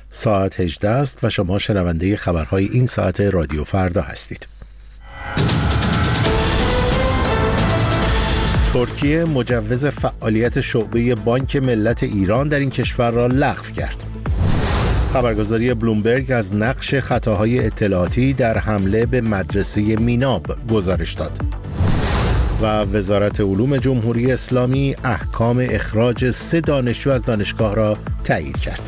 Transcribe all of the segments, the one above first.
ساعت 18 است و شما شنونده خبرهای این ساعت رادیو فردا هستید. ترکیه مجوز فعالیت شعبه بانک ملت ایران در این کشور را لغو کرد. خبرگزاری بلومبرگ از نقش خطاهای اطلاعاتی در حمله به مدرسه میناب گزارش داد. و وزارت علوم جمهوری اسلامی احکام اخراج 3 دانشجو از دانشگاه را تایید کرد.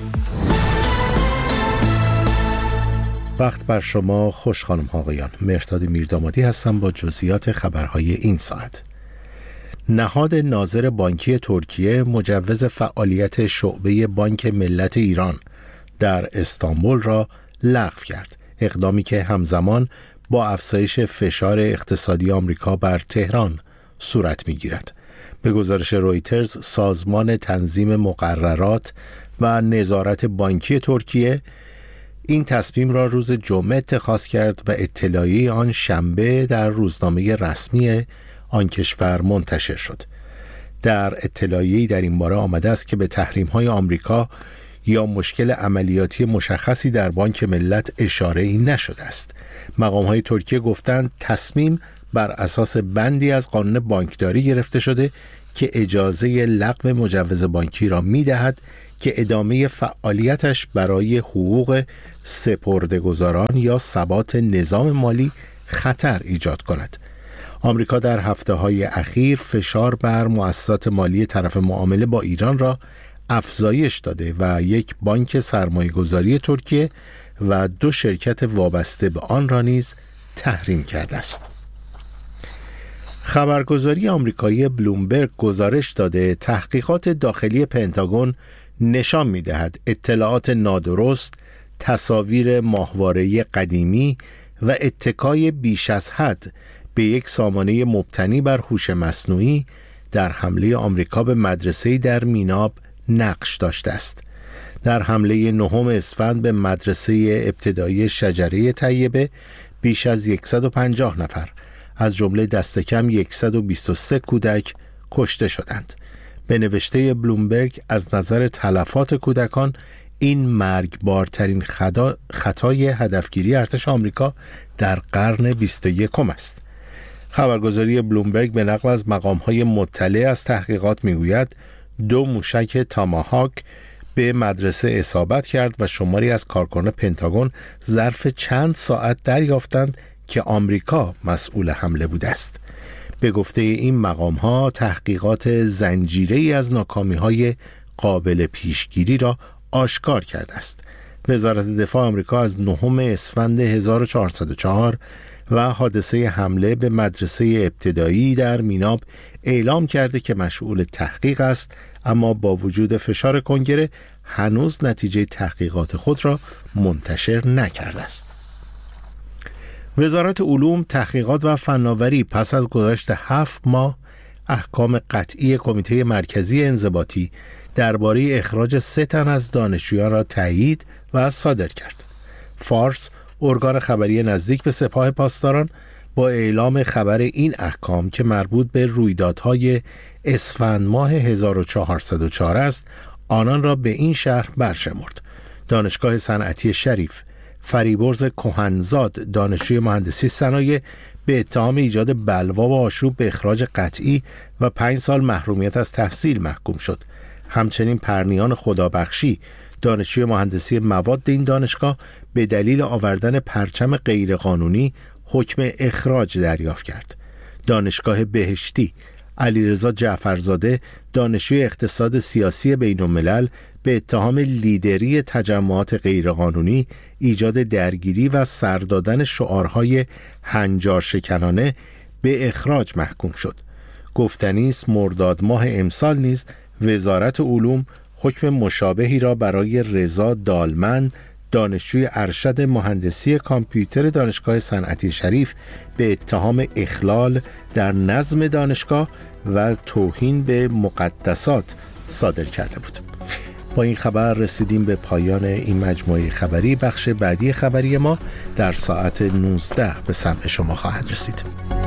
وقت بر شما خوش خانم ها آقایان. مهرداد میردامادی هستم با جزئیات خبرهای این ساعت. نهاد ناظر بانکی ترکیه مجوز فعالیت شعبه بانک ملت ایران در استانبول را لغو کرد. اقدامی که همزمان با افزایش فشار اقتصادی آمریکا بر تهران صورت می‌گیرد. به گزارش رویترز، سازمان تنظیم مقررات و نظارت بانکی ترکیه این تصمیم را روز جمعه اتخاذ کرد و اطلاعیه آن شنبه در روزنامه رسمی آن کشور منتشر شد. در اطلاعیه‌ای در این باره آمده است که به تحریم‌های آمریکا یا مشکل عملیاتی مشخصی در بانک ملت اشاره‌ای نشده است. مقام‌های ترکیه گفتند تصمیم بر اساس بندی از قانون بانکداری گرفته شده که اجازه لغو مجوز بانکی را می‌دهد که ادامه فعالیتش برای حقوق سپرده‌گذاران یا ثبات نظام مالی خطر ایجاد کند. آمریکا در هفته‌های اخیر فشار بر مؤسسات مالی طرف معامله با ایران را افزایش داده و یک بانک سرمایه‌گذاری ترکیه و 2 شرکت وابسته به آن را نیز تحریم کرده است. خبرگزاری آمریکایی بلومبرگ گزارش داده تحقیقات داخلی پنتاگون نشان می‌دهد اطلاعات نادرست، تصاویر ماهواره قدیمی و اتکای بیش از حد به یک سامانه مبتنی بر هوش مصنوعی در حمله آمریکا به مدرسه‌ای در میناب نقش داشته است. در حمله 9 اسفند به مدرسه ابتدایی شجره طیبه بیش از 150 نفر از جمله دست کم 123 کودک کشته شدند. به نوشته بلومبرگ از نظر تلفات کودکان این مرگبارترین خطای هدفگیری ارتش آمریکا در قرن 21 است. خبرگزاری بلومبرگ به نقل از مقام‌های مطلع از تحقیقات می‌گوید 2 موشک تاماهاک به مدرسه اصابت کرد و شماری از کارکنان پنتاگون ظرف چند ساعت دریافتند که آمریکا مسئول حمله بوده است. به گفته این مقام‌ها تحقیقات زنجیره‌ای از ناکامی‌های قابل پیشگیری را آشکار کرده است. وزارت دفاع آمریکا از 9 اسفند 1404 و حادثه حمله به مدرسه ابتدایی در میناب اعلام کرده که مشغول تحقیق است، اما با وجود فشار کنگره هنوز نتیجه تحقیقات خود را منتشر نکرده است. وزارت علوم، تحقیقات و فناوری پس از گذشت 7 ماه احکام قطعی کمیته مرکزی انضباطی درباره اخراج 3 تن از دانشجویان را تایید و صادر کرد. فارس، ارگان خبری نزدیک به سپاه پاسداران، با اعلام خبر این احکام که مربوط به رویدادهای اسفند ماه 1404 است، آنان را به این شهر برشمرد. دانشگاه صنعتی شریف، فریبرز کهنزاد دانشجوی مهندسی صنایع به اتهام ایجاد بلوا و آشوب به اخراج قطعی و 5 سال محرومیت از تحصیل محکوم شد. همچنین پرنیان خدابخشی دانشجوی مهندسی مواد این دانشگاه به دلیل آوردن پرچم غیرقانونی حکم اخراج دریافت کرد. دانشگاه بهشتی، علیرضا جعفرزاده دانشجوی اقتصاد سیاسی بین‌الملل به اتهام لیدری تجمعات غیرقانونی، ایجاد درگیری و سر دادن شعارهای هنجار شکنانه به اخراج محکوم شد. گفتنی است مرداد ماه امسال نیز وزارت علوم حکم مشابهی را برای رضا دالمن دانشجوی ارشد مهندسی کامپیوتر دانشگاه صنعتی شریف به اتهام اخلال در نظم دانشگاه و توهین به مقدسات صادر کرده بود. با این خبر رسیدیم به پایان این مجموعه خبری. بخش بعدی خبری ما در ساعت 19 به سمع شما خواهد رسید.